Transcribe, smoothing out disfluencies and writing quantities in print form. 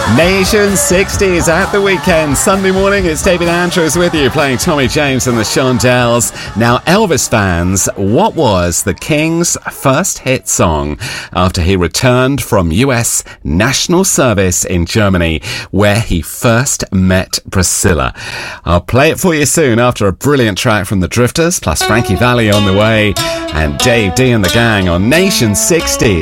Nation 60s at the weekend. Sunday morning, it's David Andrews with you, playing Tommy James and the Shondells. Now, Elvis fans, what was the King's first hit song after he returned from US National Service in Germany, where he first met Priscilla? I'll play it for you soon after a brilliant track from the Drifters, plus Frankie Valli on the way, and Dave D and the gang on Nation 60s.